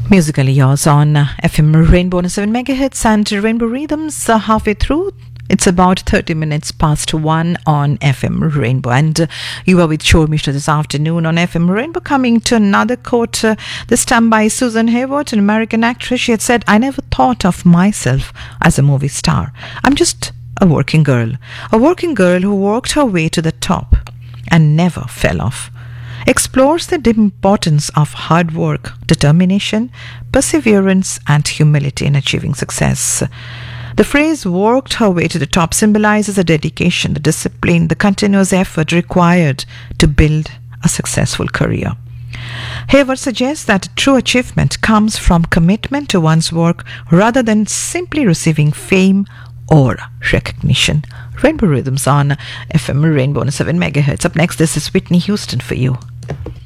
Musically yours on FM Rainbow 7 megahertz and Rainbow Rhythms halfway through. It's about 30 minutes past 1 on FM Rainbow. And you are with Shore Mishra this afternoon on FM Rainbow. Coming to another quote, this time by Susan Hayward, an American actress. She had said, "I never thought of myself as a movie star. I'm just a working girl who worked her way to the top and never fell off." Explores the importance of hard work, determination, perseverance, and humility in achieving success. The phrase "worked her way to the top" symbolizes the dedication, the discipline, the continuous effort required to build a successful career. Hayward suggests that true achievement comes from commitment to one's work rather than simply receiving fame or recognition. Rainbow Rhythms on FM Rainbow 7 megahertz. Up next, this is Whitney Houston for you.